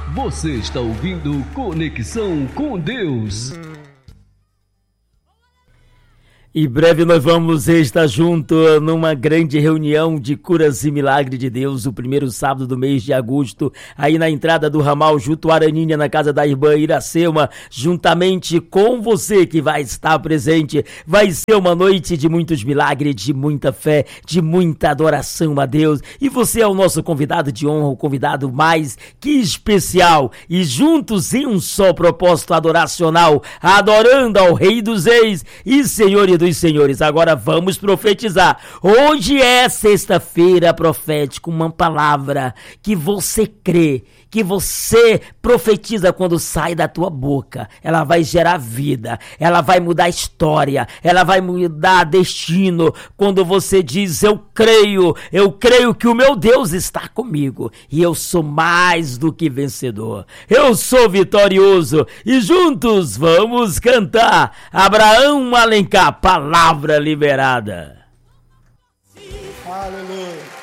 Você está ouvindo Conexão com Deus. Em breve nós vamos estar juntos numa grande reunião de curas e milagre de Deus, o primeiro sábado do mês de agosto, aí na entrada do ramal Jutuaraninha, na casa da irmã Iracema, juntamente com você que vai estar presente. Vai ser uma noite de muitos milagres, de muita fé, de muita adoração a Deus. E você é o nosso convidado de honra, o convidado mais que especial. E juntos em um só propósito adoracional, adorando ao Rei dos Reis e Senhor e dos senhores. Agora vamos profetizar. Hoje é sexta-feira profética, uma palavra que você crê, que você profetiza quando sai da tua boca. Ela vai gerar vida, ela vai mudar a história, ela vai mudar destino. Quando você diz, eu creio que o meu Deus está comigo e eu sou mais do que vencedor. Eu sou vitorioso e juntos vamos cantar Abraão Alencar, palavra liberada. Aleluia.